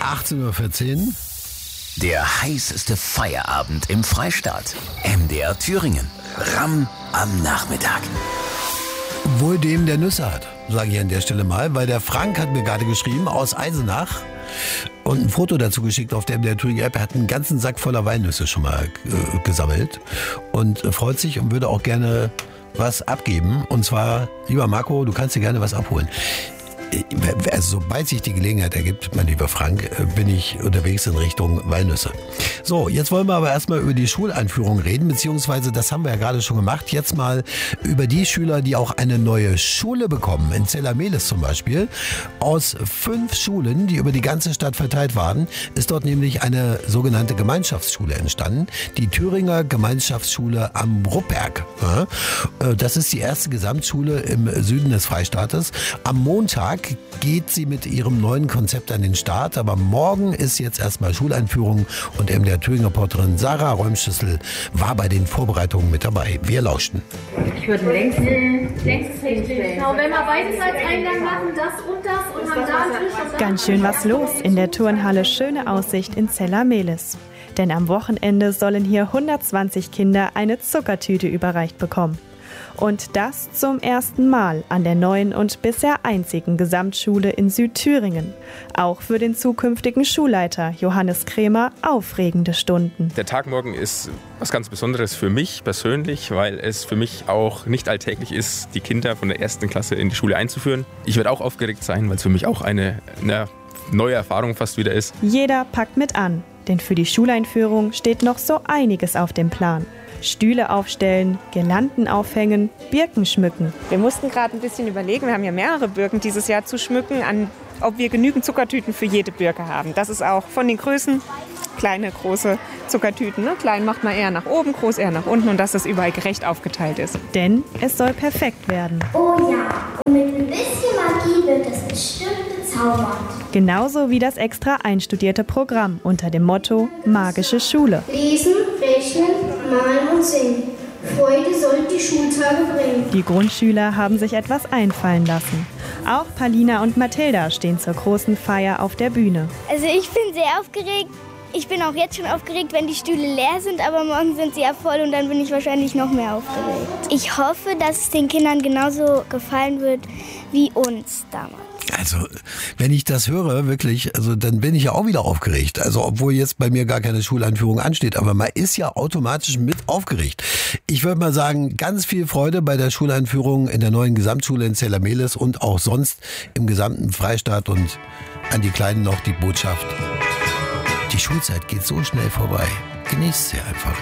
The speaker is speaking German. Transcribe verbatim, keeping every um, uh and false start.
achtzehn Uhr vierzehn. Der heißeste Feierabend im Freistaat. M D R Thüringen. Ramm am Nachmittag. Wohl dem, der Nüsse hat, sage ich an der Stelle mal, weil der Frank hat mir gerade geschrieben aus Eisenach und ein Foto dazu geschickt auf der M D R Thüringen App. Er hat einen ganzen Sack voller Walnüsse schon mal äh, gesammelt und äh, freut sich und würde auch gerne was abgeben. Und zwar, lieber Marco, du kannst dir gerne was abholen. Also sobald sich die Gelegenheit ergibt, mein lieber Frank, bin ich unterwegs in Richtung Walnüsse. So, jetzt wollen wir aber erstmal über die Schuleinführung reden, beziehungsweise das haben wir ja gerade schon gemacht. Jetzt mal über die Schüler, die auch eine neue Schule bekommen. In Zella-Mehlis zum Beispiel. Aus fünf Schulen, die über die ganze Stadt verteilt waren, ist dort nämlich eine sogenannte Gemeinschaftsschule entstanden. Die Thüringer Gemeinschaftsschule am Rupperg. Das ist die erste Gesamtschule im Süden des Freistaates. Am Montag geht sie mit ihrem neuen Konzept an den Start, aber morgen ist jetzt erstmal Schuleinführung und M D R Thüringen Reporterin Sarah Räumschüssel war bei den Vorbereitungen mit dabei. Wir lauschten. Ich würde längs, längs richtig. Genau, wenn wir beides als Eingang machen, das und das und haben da einen Tisch und da. Ganz schön was los in der Turnhalle Schöne Aussicht in Zella-Mehlis. Denn am Wochenende sollen hier hundertzwanzig Kinder eine Zuckertüte überreicht bekommen. Und das zum ersten Mal an der neuen und bisher einzigen Gesamtschule in Südthüringen. Auch für den zukünftigen Schulleiter Johannes Krämer aufregende Stunden. Der Tag morgen ist was ganz Besonderes für mich persönlich, weil es für mich auch nicht alltäglich ist, die Kinder von der ersten Klasse in die Schule einzuführen. Ich werde auch aufgeregt sein, weil es für mich auch eine, eine neue Erfahrung fast wieder ist. Jeder packt mit an, denn für die Schuleinführung steht noch so einiges auf dem Plan. Stühle aufstellen, Girlanden aufhängen, Birken schmücken. Wir mussten gerade ein bisschen überlegen, wir haben ja mehrere Birken dieses Jahr zu schmücken, an, ob wir genügend Zuckertüten für jede Birke haben. Das ist auch von den Größen, kleine, große Zuckertüten. Ne? Klein macht man eher nach oben, groß eher nach unten und dass das überall gerecht aufgeteilt ist. Denn es soll perfekt werden. Oh ja, und mit ein bisschen Magie wird es bestimmt bezaubernd. Genauso wie das extra einstudierte Programm unter dem Motto Magische Schule. Lesen, rechnen, malen und singen. Freude soll die Schultage bringen. Die Grundschüler haben sich etwas einfallen lassen. Auch Palina und Mathilda stehen zur großen Feier auf der Bühne. Also ich bin sehr aufgeregt. Ich bin auch jetzt schon aufgeregt, wenn die Stühle leer sind, aber morgen sind sie ja voll und dann bin ich wahrscheinlich noch mehr aufgeregt. Ich hoffe, dass es den Kindern genauso gefallen wird wie uns damals. Also, wenn ich das höre, wirklich, also dann bin ich ja auch wieder aufgeregt. Also, obwohl jetzt bei mir gar keine Schuleinführung ansteht, aber man ist ja automatisch mit aufgeregt. Ich würde mal sagen, ganz viel Freude bei der Schuleinführung in der neuen Gesamtschule in Zella-Mehlis und auch sonst im gesamten Freistaat und an die Kleinen noch die Botschaft. Die Schulzeit geht so schnell vorbei. Genießt sie einfach.